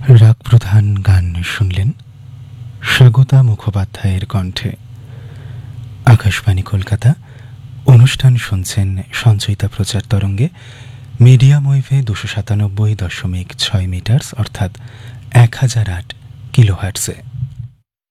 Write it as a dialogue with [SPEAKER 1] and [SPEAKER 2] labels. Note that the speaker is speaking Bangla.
[SPEAKER 1] রাগপ্রধান গান শুনলেন স্বাগতা মুখোপাধ্যায়ের কণ্ঠে। আকাশবাণী কলকাতা। অনুষ্ঠান শুনছেন সঞ্চয়িতা প্রচার তরঙ্গে মিডিয়াম ওয়েভে 297.6 মিটার্স অর্থাৎ 1008 কিলোহার্টজে।